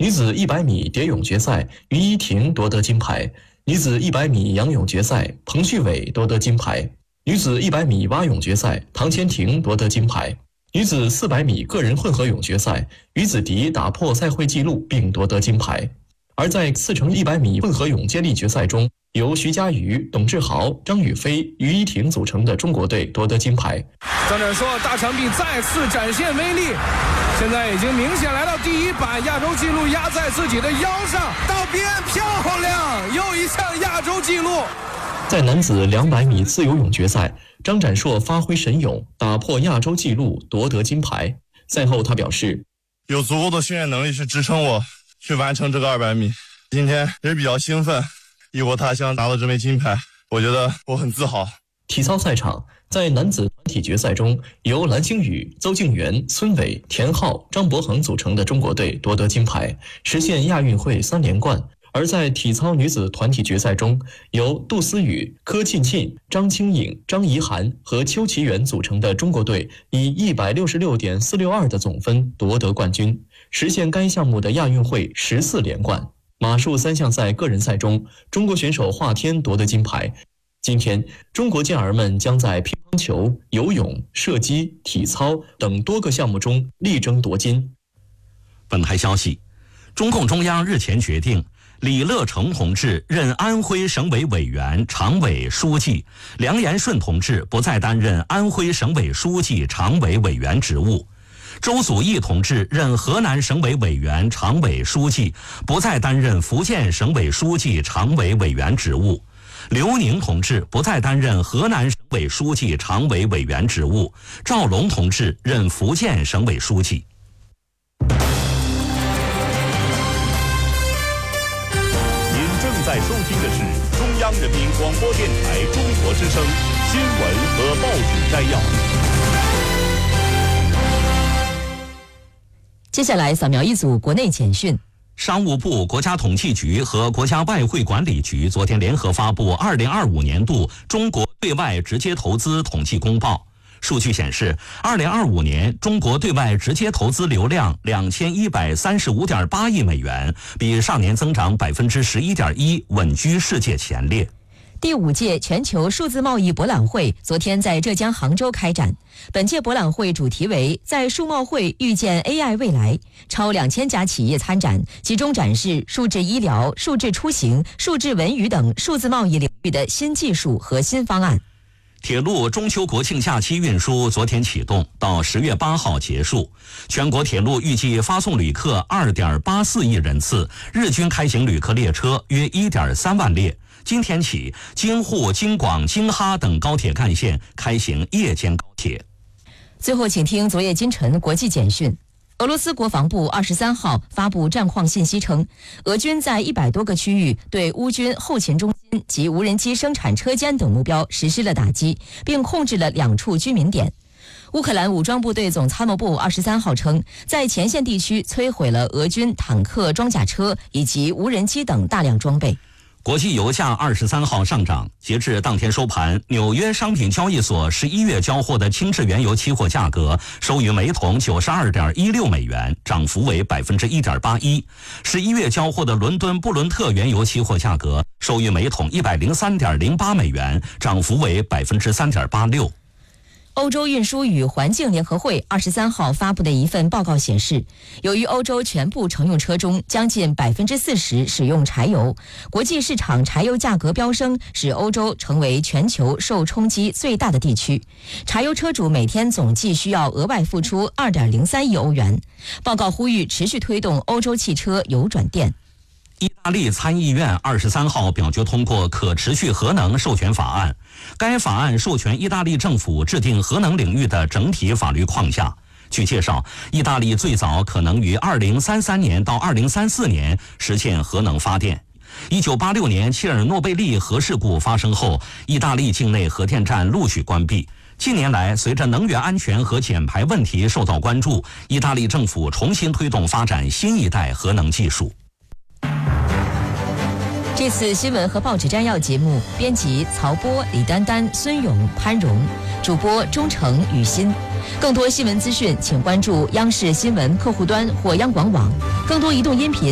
女子100米蝶泳决赛，于依婷夺得金牌；女子100米仰泳决赛，彭旭伟夺得金牌；女子100米蛙泳决赛，唐千婷夺得金牌；女子400米个人混合泳决赛，于子迪打破赛会纪录并夺得金牌。而在4×100米混合泳接力决赛中，由徐嘉余、董志豪、张雨霏、于依婷组成的中国队夺得金牌。 张展硕大长臂再次展现威力，现在已经明显来到第1板，亚洲纪录压在自己的腰上，到边漂亮，又一项亚洲纪录。 在男子200米自由泳决赛，张展硕发挥神勇，打破亚洲纪录夺得金牌。赛后他表示， 有足够的训练能力去支撑我去完成这个200米，今天也是比较兴奋，异国他乡拿了这枚金牌，我觉得我很自豪。 体操赛场，在男子团体决赛中，由蓝星宇、邹敬源、孙伟、田浩、张博恒组成的中国队夺得金牌，实现亚运会3连冠。而在体操女子团体决赛中，由杜思雨、柯庆庆、张清颖、张怡涵和邱其元组成的中国队以166.462的总分夺得冠军，实现该项目的亚运会14连冠。马术3项赛个人赛中，中国选手华天夺得金牌。今天，中国健儿们将在乒乓球、游泳、射击、体操等多个项目中力争夺金。 本台消息，中共中央日前决定，李乐成同志任安徽省委委员、常委、书记，梁延顺同志不再担任安徽省委书记、常委、委员职务。周祖义同志任河南省委委员、常委、书记，不再担任福建省委书记、常委、委员职务。刘宁同志不再担任河南省委书记、常委、委员职务。赵龙同志任福建省委书记。 您正在收听的是中央人民广播电台中国之声新闻和报纸摘要。 接下来扫描一组国内简讯。 商务部、国家统计局和国家外汇管理局昨天联合发布2025年度中国对外直接投资统计公报。数据显示，2025年中国对外直接投资流量2135.8亿美元，比上年增长11.1%，稳居世界前列。 第5届全球数字贸易博览会昨天在浙江杭州开展。本届博览会主题为在数贸会遇见 AI 未来，超2000家企业参展，集中展示数字医疗、数字出行、数字文娱等数字贸易领域的新技术和新方案。 铁路中秋国庆假期运输昨天启动，到10月8号结束。全国铁路预计发送旅客2.84亿人次，日均开行旅客列车约1.3万列。今天起，京沪、京广、京哈等高铁干线开行夜间高铁。 最后，请听昨夜今晨国际简讯。俄罗斯国防部23号发布战况信息称，俄军在100多个区域对乌军后勤中心及无人机生产车间等目标实施了打击，并控制了2处居民点。乌克兰武装部队总参谋部23号称，在前线地区摧毁了俄军坦克、装甲车以及无人机等大量装备。 国际油价23号上涨，截至当天收盘，纽约商品交易所11月交货的轻质原油期货价格收于每桶92.16美元，涨幅为1.81%。11月交货的伦敦布伦特原油期货价格收于每桶103.08美元，涨幅为3.86%。 欧洲运输与环境联合会23号发布的一份报告显示，由于欧洲全部乘用车中将近40%使用柴油，国际市场柴油价格飙升，使欧洲成为全球受冲击最大的地区。柴油车主每天总计需要额外付出2.03亿欧元。报告呼吁持续推动欧洲汽车油转电。 意大利参议院23号表决通过可持续核能授权法案，该法案授权意大利政府制定核能领域的整体法律框架。据介绍，意大利最早可能于2033年到2034年实现核能发电。1986年切尔诺贝利核事故发生后，意大利境内核电站陆续关闭。近年来，随着能源安全和减排问题受到关注，意大利政府重新推动发展新一代核能技术。 这次新闻和报纸摘要节目编辑曹波、李丹丹、孙勇、潘荣，主播钟诚、雨欣。更多新闻资讯，请关注央视新闻客户端或央广网。更多移动音频